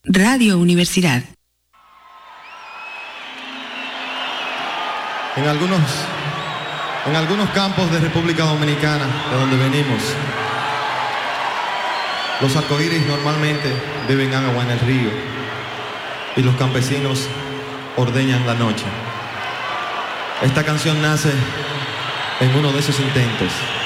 Radio Universidad. En algunos campos de República Dominicana, de donde venimos, los arcoíris normalmente beben agua en el río y los campesinos ordeñan la noche. Esta canción nace en uno de esos intentos.